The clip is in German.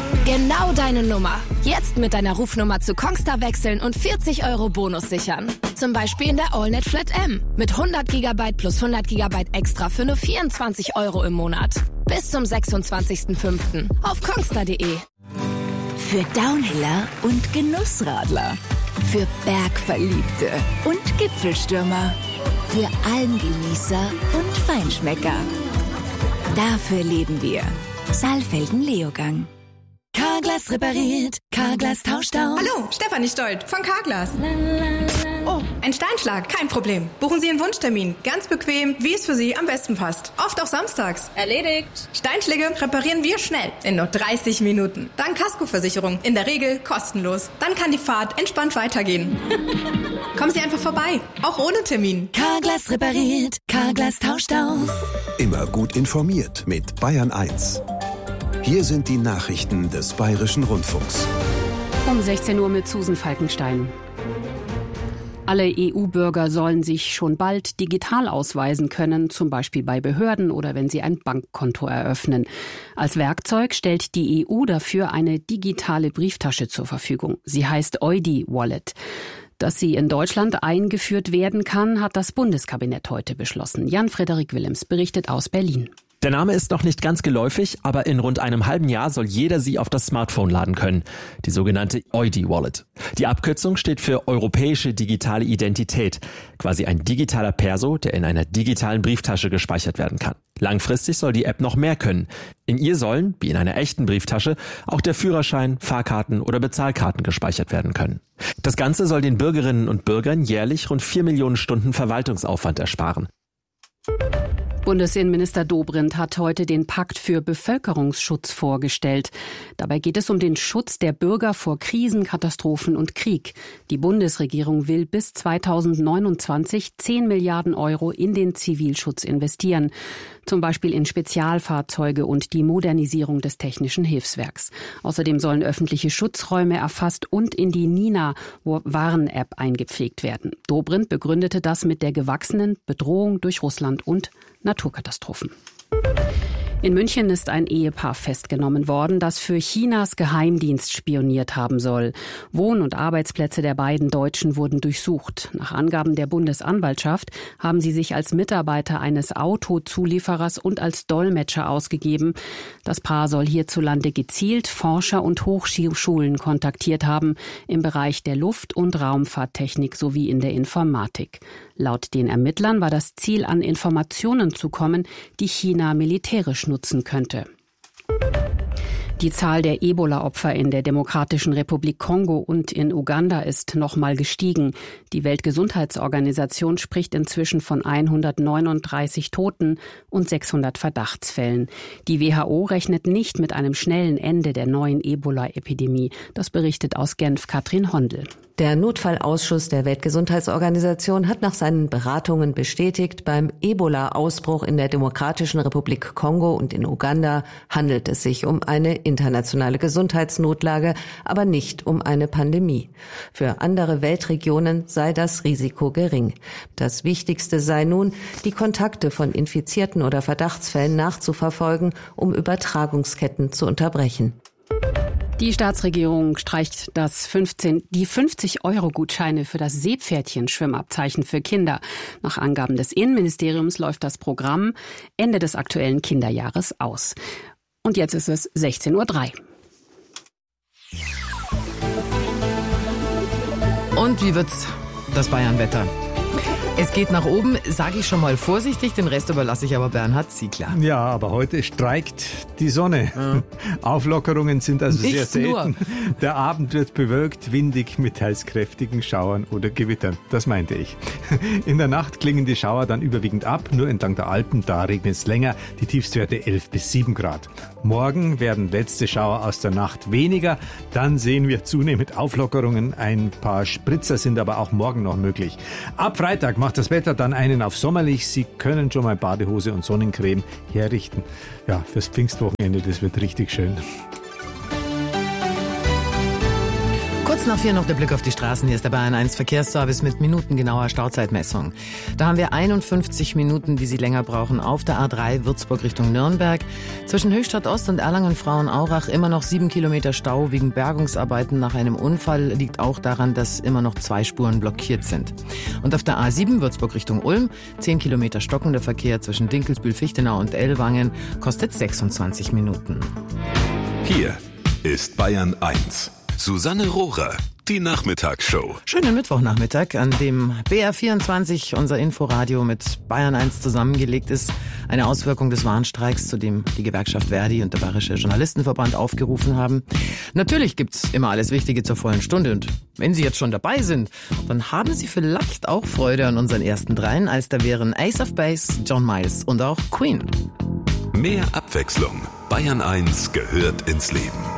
Genau deine Nummer. Jetzt mit deiner Rufnummer zu Kongstar wechseln und 40 € Bonus sichern. Zum Beispiel in der AllNet Flat M. Mit 100 GB plus 100 GB extra für nur 24 € im Monat. Bis zum 26.05. auf kongstar.de. Für Downhiller und Genussradler. Für Bergverliebte und Gipfelstürmer. Für Almgenießer und Feinschmecker. Dafür leben wir. Saalfelden-Leogang. Carglass repariert, Carglass tauscht aus. Hallo, Stefanie Stolt von Carglass. Oh, ein Steinschlag, kein Problem. Buchen Sie einen Wunschtermin, ganz bequem, wie es für Sie am besten passt. Oft auch samstags. Erledigt. Steinschläge reparieren wir schnell, in nur 30 Minuten. Dank Kaskoversicherung, in der Regel kostenlos. Dann kann die Fahrt entspannt weitergehen. Kommen Sie einfach vorbei, auch ohne Termin. Carglass repariert, Carglass tauscht aus. Immer gut informiert mit Bayern 1. Hier sind die Nachrichten des Bayerischen Rundfunks. Um 16 Uhr mit Susan Falkenstein. Alle EU-Bürger sollen sich schon bald digital ausweisen können, zum Beispiel bei Behörden oder wenn sie ein Bankkonto eröffnen. Als Werkzeug stellt die EU dafür eine digitale Brieftasche zur Verfügung. Sie heißt EUDI Wallet. Dass sie in Deutschland eingeführt werden kann, hat das Bundeskabinett heute beschlossen. Jan-Frederik Willems berichtet aus Berlin. Der Name ist noch nicht ganz geläufig, aber in rund einem halben Jahr soll jeder sie auf das Smartphone laden können. Die sogenannte EUDI Wallet. Die Abkürzung steht für Europäische Digitale Identität. Quasi ein digitaler Perso, der in einer digitalen Brieftasche gespeichert werden kann. Langfristig soll die App noch mehr können. In ihr sollen, wie in einer echten Brieftasche, auch der Führerschein, Fahrkarten oder Bezahlkarten gespeichert werden können. Das Ganze soll den Bürgerinnen und Bürgern jährlich rund 4 Millionen Stunden Verwaltungsaufwand ersparen. Bundesinnenminister Dobrindt hat heute den Pakt für Bevölkerungsschutz vorgestellt. Dabei geht es um den Schutz der Bürger vor Krisen, Katastrophen und Krieg. Die Bundesregierung will bis 2029 10 Milliarden € in den Zivilschutz investieren. Zum Beispiel in Spezialfahrzeuge und die Modernisierung des technischen Hilfswerks. Außerdem sollen öffentliche Schutzräume erfasst und in die Nina-Warn-App eingepflegt werden. Dobrindt begründete das mit der gewachsenen Bedrohung durch Russland und Naturkatastrophen. In München ist ein Ehepaar festgenommen worden, das für Chinas Geheimdienst spioniert haben soll. Wohn- und Arbeitsplätze der beiden Deutschen wurden durchsucht. Nach Angaben der Bundesanwaltschaft haben sie sich als Mitarbeiter eines Autozulieferers und als Dolmetscher ausgegeben. Das Paar soll hierzulande gezielt Forscher und Hochschulen kontaktiert haben im Bereich der Luft- und Raumfahrttechnik sowie in der Informatik. Laut den Ermittlern war das Ziel, an Informationen zu kommen, die China militärisch nutzen könnte. Die Zahl der Ebola-Opfer in der Demokratischen Republik Kongo und in Uganda ist nochmal gestiegen. Die Weltgesundheitsorganisation spricht inzwischen von 139 Toten und 600 Verdachtsfällen. Die WHO rechnet nicht mit einem schnellen Ende der neuen Ebola-Epidemie. Das berichtet aus Genf Katrin Hondel. Der Notfallausschuss der Weltgesundheitsorganisation hat nach seinen Beratungen bestätigt, beim Ebola-Ausbruch in der Demokratischen Republik Kongo und in Uganda handelt es sich um eine internationale Gesundheitsnotlage, aber nicht um eine Pandemie. Für andere Weltregionen sei das Risiko gering. Das Wichtigste sei nun, die Kontakte von Infizierten oder Verdachtsfällen nachzuverfolgen, um Übertragungsketten zu unterbrechen. Die Staatsregierung streicht die 50-Euro-Gutscheine für das Seepferdchen-Schwimmabzeichen für Kinder. Nach Angaben des Innenministeriums läuft das Programm Ende des aktuellen Kinderjahres aus. Und jetzt ist es 16:03 Uhr. Und wie wird's das Bayern-Wetter? Es geht nach oben, sage ich schon mal vorsichtig, den Rest überlasse ich aber Bernhard Ziegler. Ja, aber heute streikt die Sonne. Ja. Auflockerungen sind also sehr selten. Der Abend wird bewölkt, windig mit teils kräftigen Schauern oder Gewittern. Das meinte ich. In der Nacht klingen die Schauer dann überwiegend ab, nur entlang der Alpen, da regnet es länger, die Tiefstwerte 11 bis 7 Grad. Morgen werden letzte Schauer aus der Nacht weniger, dann sehen wir zunehmend Auflockerungen. Ein paar Spritzer sind aber auch morgen noch möglich. Ab Freitag macht das Wetter dann einen auf sommerlich. Sie können schon mal Badehose und Sonnencreme herrichten. Ja, fürs Pfingstwochenende, das wird richtig schön. Kurz Nach 4 noch der Blick auf die Straßen. Hier ist der Bayern 1 Verkehrsservice mit minutengenauer Stauzeitmessung. Da haben wir 51 Minuten, die Sie länger brauchen, auf der A3 Würzburg Richtung Nürnberg. Zwischen Höchstadt Ost und Erlangen-Frauenaurach immer noch 7 Kilometer Stau wegen Bergungsarbeiten nach einem Unfall. Liegt auch daran, dass immer noch 2 Spuren blockiert sind. Und auf der A7 Würzburg Richtung Ulm 10 Kilometer stockender Verkehr zwischen Dinkelsbühl-Fichtenau und Ellwangen kostet 26 Minuten. Hier ist Bayern 1. Susanne Rohrer, die Nachmittagsshow. Schönen Mittwochnachmittag, an dem BR24, unser Inforadio, mit Bayern 1 zusammengelegt ist. Eine Auswirkung des Warnstreiks, zu dem die Gewerkschaft Verdi und der Bayerische Journalistenverband aufgerufen haben. Natürlich gibt's immer alles Wichtige zur vollen Stunde. Und wenn Sie jetzt schon dabei sind, dann haben Sie vielleicht auch Freude an unseren ersten dreien, als da wären Ace of Base, John Miles und auch Queen. Mehr Abwechslung. Bayern 1 gehört ins Leben.